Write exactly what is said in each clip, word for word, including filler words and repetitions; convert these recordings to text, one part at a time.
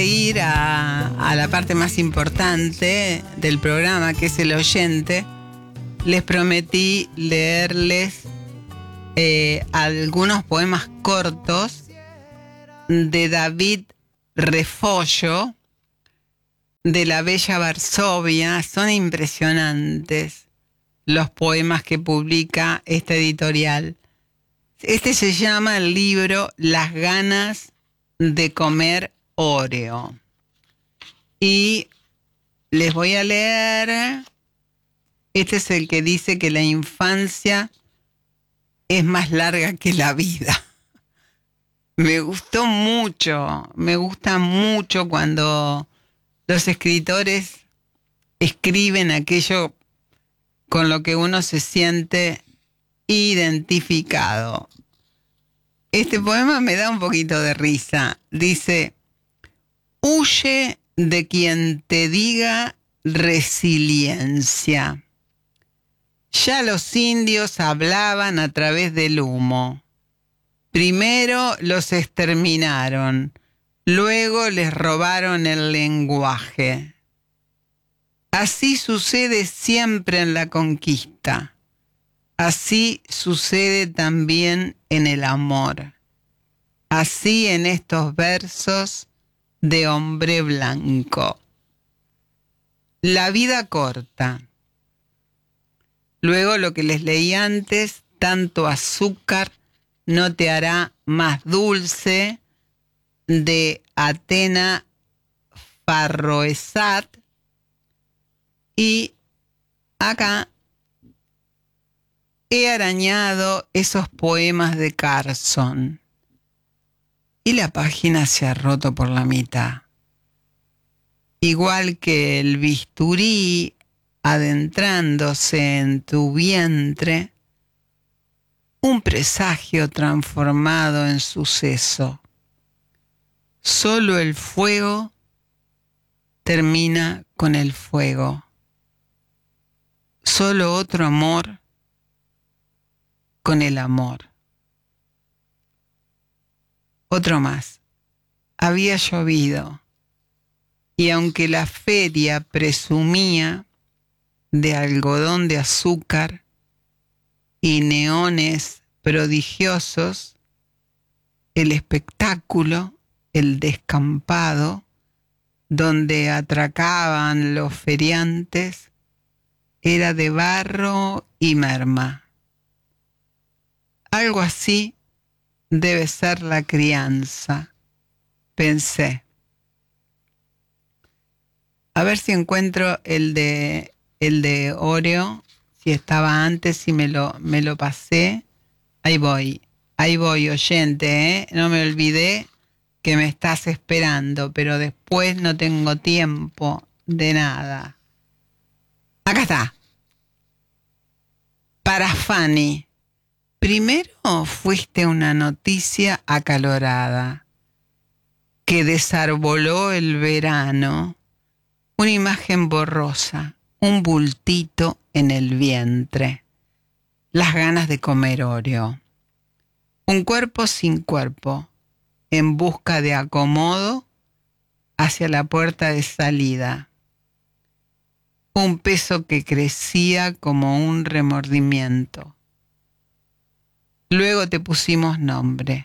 Ir a, a la parte más importante del programa, que es el oyente. Les prometí leerles eh, algunos poemas cortos de David Refollo, de la Bella Varsovia. Son impresionantes los poemas que publica esta editorial. Este se llama el libro Las ganas de comer Oreo. Y les voy a leer. Este es el que dice que la infancia es más larga que la vida. Me gustó mucho, me gusta mucho cuando los escritores escriben aquello con lo que uno se siente identificado. Este poema me da un poquito de risa. Dice: huye de quien te diga resiliencia. Ya los indios hablaban a través del humo. Primero los exterminaron, luego les robaron el lenguaje. Así sucede siempre en la conquista. Así sucede también en el amor. Así en estos versos de Hombre Blanco. La vida corta. Luego lo que les leí antes, tanto azúcar no te hará más dulce, de Atena Farroesat. Y acá he arañado esos poemas de Carson y la página se ha roto por la mitad. Igual que el bisturí adentrándose en tu vientre, un presagio transformado en suceso. Solo el fuego termina con el fuego. Solo otro amor con el amor. Otro más. Había llovido, y aunque la feria presumía de algodón de azúcar y neones prodigiosos, el espectáculo, el descampado, donde atracaban los feriantes, era de barro y merma. Algo así debe ser la crianza, pensé. A ver si encuentro el de el de Oreo, si estaba antes, si me lo, me lo pasé. Ahí voy, ahí voy, oyente, ¿eh? No me olvidé que me estás esperando, pero después no tengo tiempo de nada. Acá está. Para Fanny. Primero fuiste una noticia acalorada que desarboló el verano, una imagen borrosa, un bultito en el vientre, las ganas de comer Oreo, un cuerpo sin cuerpo, en busca de acomodo hacia la puerta de salida, un peso que crecía como un remordimiento. Luego te pusimos nombre.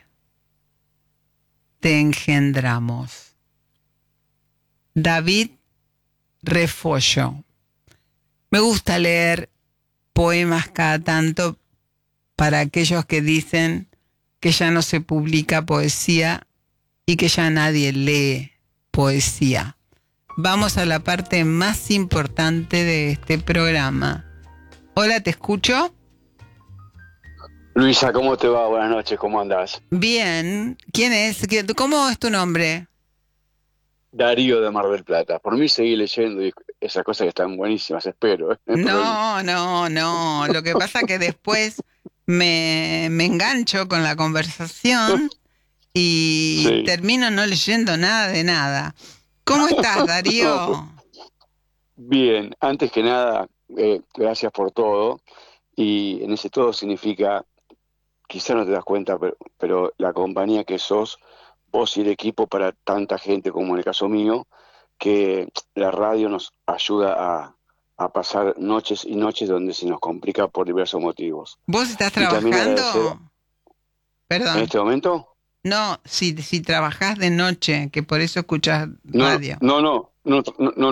Te engendramos. David Refollo. Me gusta leer poemas cada tanto para aquellos que dicen que ya no se publica poesía y que ya nadie lee poesía. Vamos a la parte más importante de este programa. Hola, ¿te escucho? Luisa, ¿cómo te va? Buenas noches, ¿cómo andás? Bien. ¿Quién es? ¿Cómo es tu nombre? Darío de Mar del Plata. Por mí seguí leyendo y esas cosas que están buenísimas, espero. ¿eh? No hay problema. No, no, no. Lo que pasa que después me, me engancho con la conversación y Sí. termino no leyendo nada de nada. ¿Cómo estás, No, pues, Darío? bien, antes que nada, eh, gracias por todo. Y en ese todo significa, quizá no te das cuenta, pero, pero la compañía que sos, voz y el equipo para tanta gente como en el caso mío, que la radio nos ayuda a, a pasar noches y noches donde se nos complica por diversos motivos. ¿Vos estás Y también trabajando? agradecer, Perdón. en este momento, No, si, si trabajás de noche, que por eso escuchás no, radio. no, no, no, no, no